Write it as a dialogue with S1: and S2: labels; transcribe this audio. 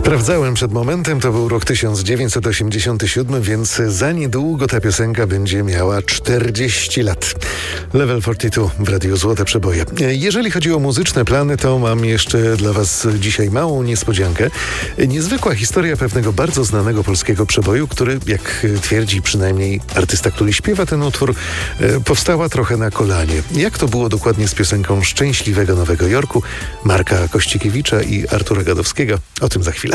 S1: Sprawdzałem przed momentem, to był rok 1987, więc za niedługo ta piosenka będzie miała 40 lat. Level 42 w Radiu Złote Przeboje. Jeżeli chodzi o muzyczne plany, to mam jeszcze dla Was dzisiaj małą niespodziankę. Niezwykła historia pewnego bardzo znanego polskiego przeboju, który, jak twierdzi przynajmniej artysta, który śpiewa ten utwór, powstała trochę na kolanie. Jak to było dokładnie z piosenką Szczęśliwego Nowego Jorku Marka Kościkiewicza i Artura Gadowskiego? O tym za chwilę.